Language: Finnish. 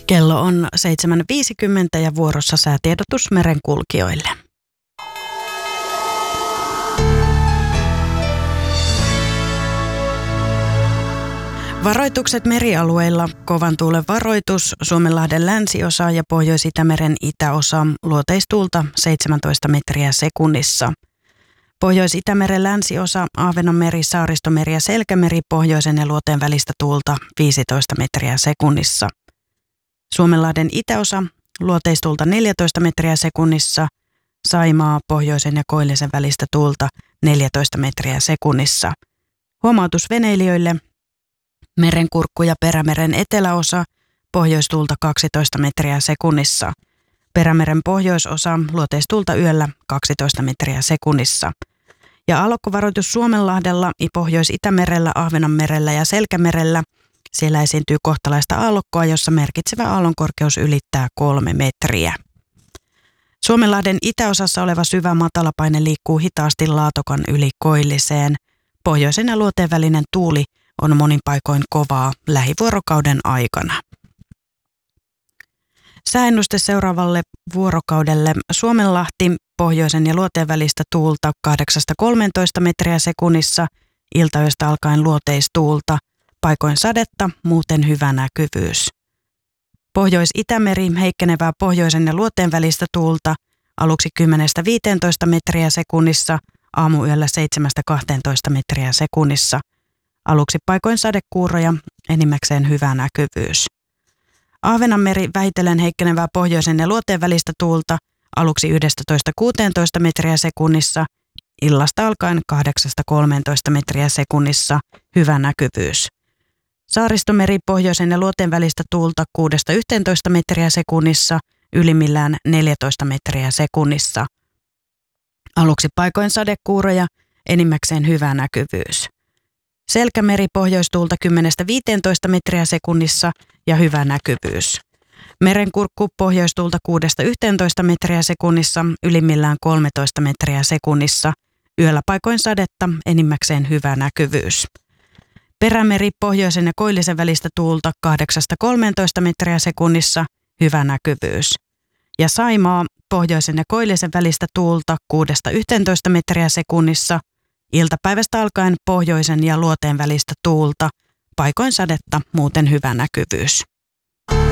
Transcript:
Kello on 7.50 ja vuorossa säätiedotus merenkulkijoille. Varoitukset merialueilla, kovan tuulen varoitus, Suomenlahden länsiosa ja Pohjois-Itämeren itäosa, luoteistuulta 17 metriä sekunnissa. Pohjois-Itämeren länsiosa, Ahvenanmeri, Saaristomeri ja Selkämeri, pohjoisen ja luoteen välistä tuulta 15 metriä sekunnissa. Suomenlahden itäosa, luoteistuulta 14 metriä sekunnissa, Saimaa, pohjoisen ja koillisen välistä tuulta 14 metriä sekunnissa. Huomautus veneilijöille: Merenkurkku ja Perämeren eteläosa, pohjoistuulta 12 metriä sekunnissa. Perämeren pohjoisosa, luoteistuulta yöllä 12 metriä sekunnissa. Ja aallokkovaroitus Suomenlahdella, Pohjois-Itämerellä, Ahvenanmerellä ja Selkämerellä. Siellä esiintyy kohtalaista aallokkoa, jossa merkitsevä aallonkorkeus ylittää 3 metriä. Suomenlahden itäosassa oleva syvä matalapaine liikkuu hitaasti Laatokan yli koilliseen. Pohjoisen ja luoteen välinen tuuli on monin paikoin kovaa lähivuorokauden aikana. Sääennuste seuraavalle vuorokaudelle: Suomenlahti, pohjoisen ja luoteen välistä tuulta 8–13 metriä sekunnissa, iltayöstä alkaen luoteistuulta, paikoin sadetta, muuten hyvä näkyvyys. Pohjois-Itämeri, heikkenevää pohjoisen ja luoteen välistä tuulta, aluksi 10–15 metriä sekunnissa, aamuyöllä 7–12 metriä sekunnissa. Aluksi paikoin sadekuuroja, enimmäkseen hyvä näkyvyys. Ahvenanmeri, vähitellen heikkenevää pohjoisen ja luoteen välistä tuulta, aluksi 11–16 metriä sekunnissa, illasta alkaen 8–13 metriä sekunnissa, hyvä näkyvyys. Saaristomeri, pohjoisen ja luoteen välistä tuulta 6–11 metriä sekunnissa, ylimmillään 14 metriä sekunnissa. Aluksi paikoin sadekuuroja, enimmäkseen hyvä näkyvyys. Selkämeri, pohjoistuulta 10–15 metriä sekunnissa ja hyvä näkyvyys. Merenkurkku, pohjoistuulta 6–11 metriä sekunnissa, ylimmillään 13 metriä sekunnissa. Yöllä paikoin sadetta, enimmäkseen hyvä näkyvyys. Perämeri, pohjoisen ja koillisen välistä tuulta 8–13 metriä sekunnissa, hyvä näkyvyys. Ja Saimaa, pohjoisen ja koillisen välistä tuulta 6–11 metriä sekunnissa, iltapäivästä alkaen pohjoisen ja luoteen välistä tuulta, paikoin sadetta, muuten hyvä näkyvyys.